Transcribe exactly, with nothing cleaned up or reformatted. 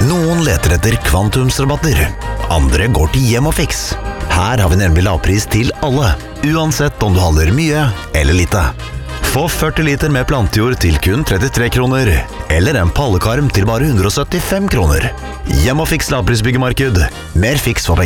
Noen leter etter kvantumsrabatter, andre går til Hjem og Fix. Her har vi nemlig lavpris til alle, uansett om du handler mye eller lite. Få førti liter med plantejord til kun trettitre kroner, eller en pallekarm til bare hundre og syttifem kroner. Hjem og Fix lavprisbyggemarked. Mer Fix for